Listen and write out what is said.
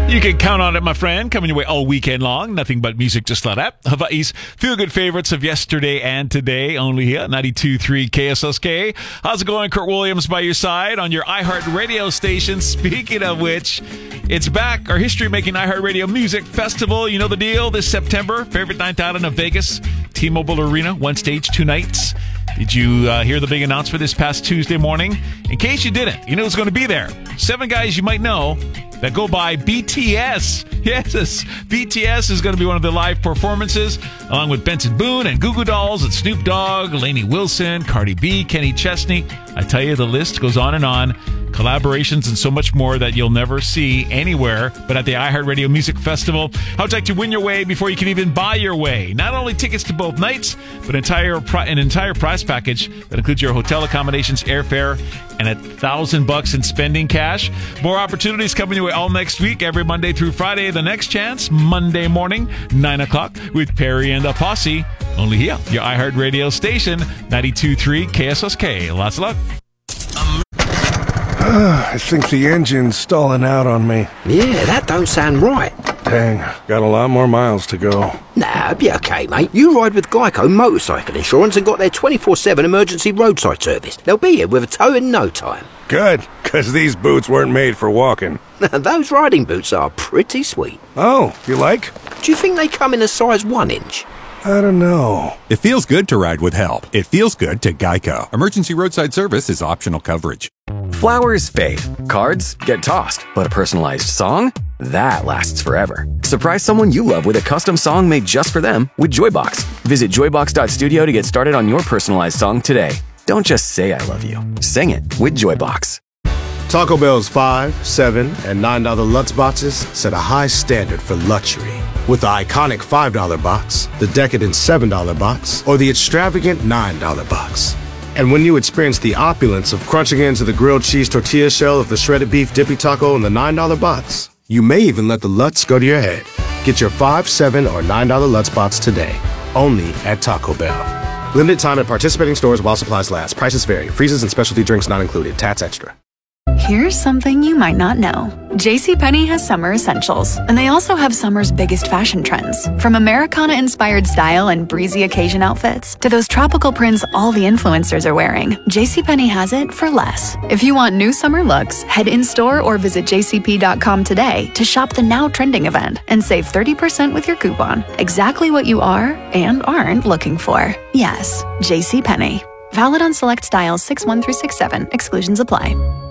You can count on it, my friend. Coming your way all weekend long. Nothing but music just like that. Hawaii's feel-good favorites of yesterday and today. Only here, 92.3 KSSK. How's it going? Kurt Williams by your side on your iHeart Radio station. Speaking of which, it's back. Our history-making iHeartRadio Music Festival. You know the deal. This September, favorite night out in Vegas. T-Mobile Arena, one stage, two nights. Did you hear the big announcement this past Tuesday morning? In case you didn't, you know who's going to be there. 7 guys you might know that go by BTS. Yes, BTS is going to be one of the live performances, along with Benson Boone and Goo Goo Dolls and Snoop Dogg, Lainey Wilson, Cardi B, Kenny Chesney. I tell you, the list goes on and on. Collaborations and so much more that you'll never see anywhere but at the iHeartRadio Music Festival. How would you like to win your way before you can even buy your way? Not only tickets to both nights, but an entire prize package that includes your hotel accommodations, airfare, and $1,000 in spending cash. More opportunities coming your way all next week, every Monday through Friday. The next chance, Monday morning, 9 o'clock, with Perry and the Posse. Only here, your iHeartRadio station, 92.3 KSSK. Lots of luck. I think the engine's stalling out on me. Yeah, that don't sound right. Dang, got a lot more miles to go. Nah, be okay, mate. You ride with Geico Motorcycle Insurance and got their 24/7 emergency roadside service. They'll be here with a tow in no time. Good, because these boots weren't made for walking. Those riding boots are pretty sweet. Oh, you like? Do you think they come in a size 1 inch? I don't know. It feels good to ride with help. It feels good to Geico. Emergency roadside service is optional coverage. Flowers fade, cards get tossed, but a personalized song? That lasts forever. Surprise someone you love with a custom song made just for them with Joybox. Visit joybox.studio to get started on your personalized song today. Don't just say I love you. Sing it with Joybox. Taco Bell's $5, $7, and $9 Lutz boxes set a high standard for luxury. With the iconic $5 box, the decadent $7 box, or the extravagant $9 box. And when you experience the opulence of crunching into the grilled cheese tortilla shell of the shredded beef dippy taco in the $9 box, you may even let the Lutz go to your head. Get your $5, $7, or $9 Lutz box today, only at Taco Bell. Limited time at participating stores while supplies last. Prices vary. Freezes and specialty drinks not included. Tats extra. Here's something you might not know. JCPenney has summer essentials, and they also have summer's biggest fashion trends. From Americana-inspired style and breezy occasion outfits to those tropical prints all the influencers are wearing, JCPenney has it for less. If you want new summer looks, head in-store or visit jcp.com today to shop the now trending event and save 30% with your coupon. Exactly what you are and aren't looking for. Yes, JCPenney. Valid on select styles 6-1 through 6-7. Exclusions apply.